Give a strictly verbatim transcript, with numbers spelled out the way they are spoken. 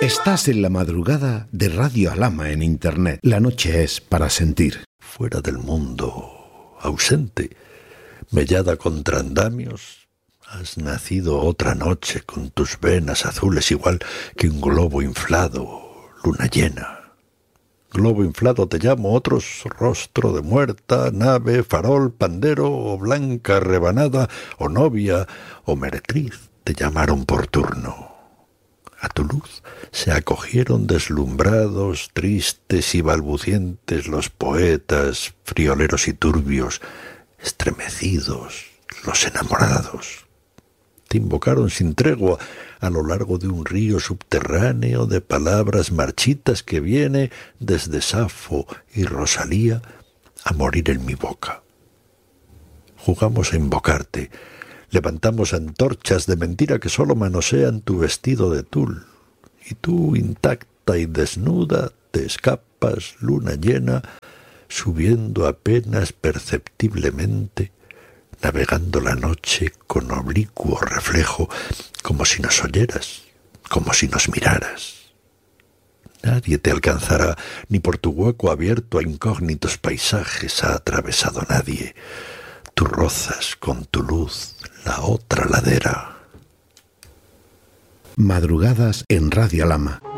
Estás en la madrugada de Radio Alhama en Internet. La noche es para sentir. Fuera del mundo, ausente, mellada contra andamios, has nacido otra noche con tus venas azules igual que un globo inflado, luna llena. Globo inflado te llamo, otros rostro de muerta, nave, farol, pandero, o blanca rebanada, o novia, o meretriz, te llamaron por turno. A tu luz se acogieron deslumbrados, tristes y balbucientes los poetas, frioleros y turbios, estremecidos, los enamorados. Te invocaron sin tregua a lo largo de un río subterráneo de palabras marchitas que viene desde Safo y Rosalía a morir en mi boca. Jugamos a invocarte, levantamos antorchas de mentira que solo manosean tu vestido de tul, y tú, intacta y desnuda, te escapas, luna llena, subiendo apenas perceptiblemente, navegando la noche con oblicuo reflejo, como si nos oyeras, como si nos miraras. Nadie te alcanzará, ni por tu hueco abierto a incógnitos paisajes ha atravesado nadie. Tú rozas con tu luz la otra ladera. Madrugadas en Radio Alhama.